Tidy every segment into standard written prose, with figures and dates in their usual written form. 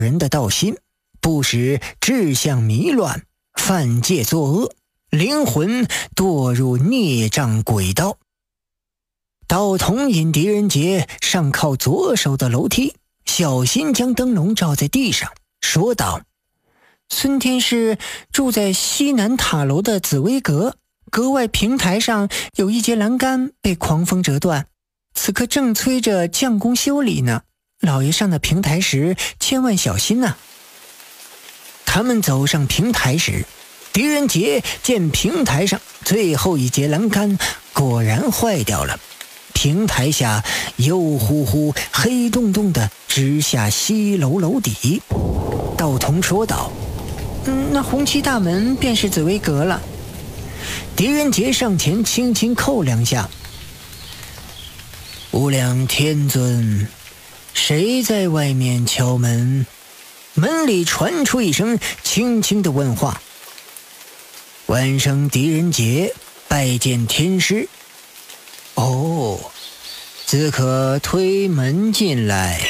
人的道心，不使志向迷乱，犯戒作恶，灵魂堕入孽障轨道。道童引狄仁杰上靠左手的楼梯，小心将灯笼照在地上，说道：孙天师住在西南塔楼的紫薇阁，阁外平台上有一节栏杆被狂风折断，此刻正催着匠工修理呢，老爷上的平台时千万小心呐。他们走上平台时，狄仁杰见平台上最后一节栏杆果然坏掉了，平台下油乎乎黑洞洞的直下西楼楼底。道童说道：那红旗大门便是紫薇阁了。狄仁杰上前轻轻叩两下：无量天尊，谁在外面敲门？门里传出一声轻轻的问话：晚生狄仁杰，拜见天师。哦，自可推门进来。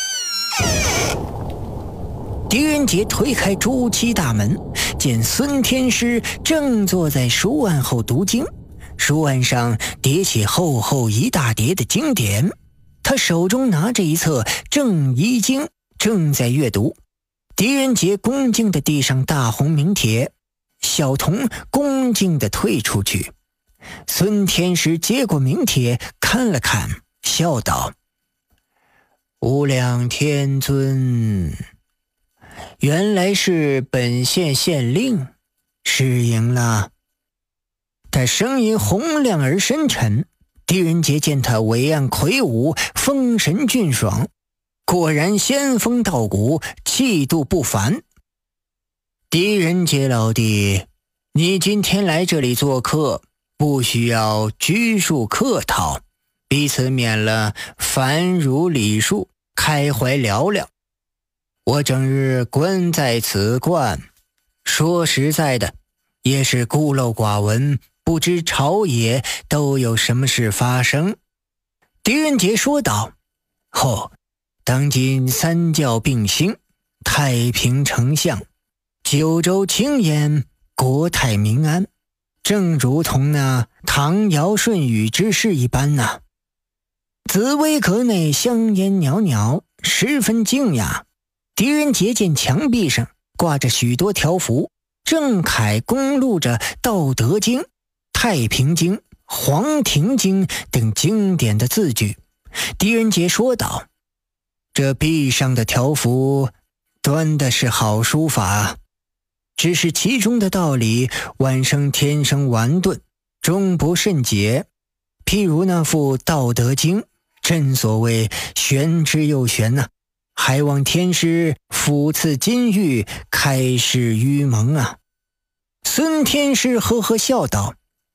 狄仁杰推开朱漆大门，见孙天师正坐在书案后读经，书案上叠起厚厚一大叠的经典，他手中拿着一册《正一经》，正在阅读。狄仁杰恭敬地递上大红名帖，小童恭敬地退出去。孙天师接过名帖看了看，笑道：无量天尊，原来是本县县令，失迎了。他声音洪亮而深沉，狄仁杰见他伟岸魁梧，风神俊爽，果然仙风道骨，气度不凡。狄仁杰老弟，你今天来这里做客，不需要拘束客套，彼此免了凡儒礼数，开怀聊聊。我整日关在此观，说实在的，也是孤陋寡闻，不知朝野都有什么事发生。狄仁杰说道：当今三教并兴，太平丞相，九州清晏，国泰民安，正如同那唐尧舜禹之事一般呐。紫薇阁内香烟袅袅，十分静雅。狄仁杰见墙壁上挂着许多条幅，正楷公录着《道德经》《太平经》《黄庭经》等经典的字句。狄仁杰说道：这壁上的条幅端的是好书法，只是其中的道理晚生天生顽钝，终不甚解。譬如那副《道德经》，正所谓玄之又玄呐，还望天师抚赐金玉，开示愚蒙啊。孙天师呵呵笑道：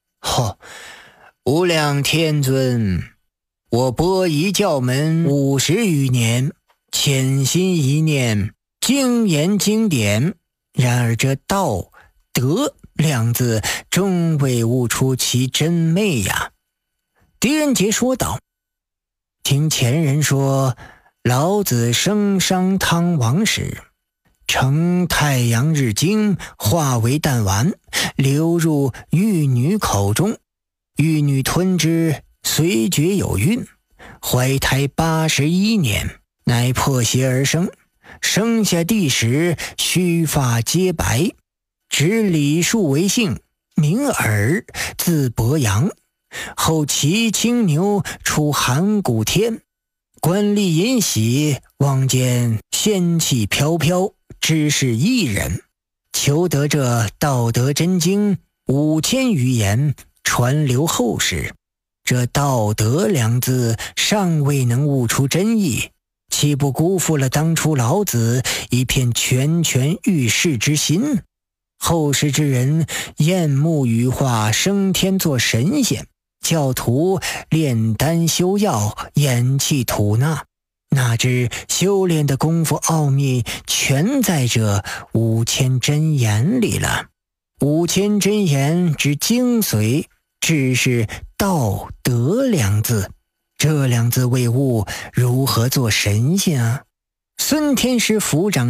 无量天尊，我播夷教门50余年，潜心一念，精研经典，然而这道德两字终未悟出其真昧呀。狄仁杰说道：听前人说，老子升商汤王时，乘太阳日精，化为弹丸，流入玉女口中，玉女吞之，随觉有孕，怀胎81年，乃破邪而生。生下地时，须发皆白，指李树为姓，名耳，字伯阳。后骑青牛出函谷天，官吏尹喜望见仙气飘飘，知是一人，求得这道德真经5000余言，传流后世。这道德两字尚未能悟出真意，岂不辜负了当初老子一片拳拳欲试之心？后世之人厌慕羽化升天做神仙，教徒炼丹修药，演气吐纳，哪知修炼的功夫奥秘全在这5000真言里了。5000真言之精髓，只是道德两字，这两字未悟，如何做神仙啊？ 孙天师抚掌